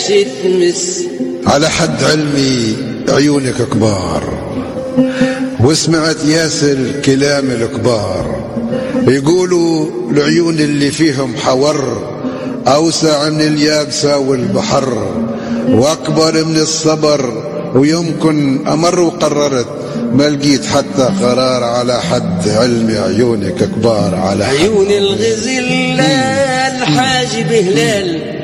شي تمس. على حد علمي عيونك كبار، وسمعت ياسر كلام الكبار، يقولوا العيون اللي فيهم حور أوسع من اليابسة والبحر، وأكبر من الصبر، ويمكن أمر وقررت ما لقيت حتى قرار. على حد علمي عيونك كبار، على حد عيون الغزلان حاجب هلال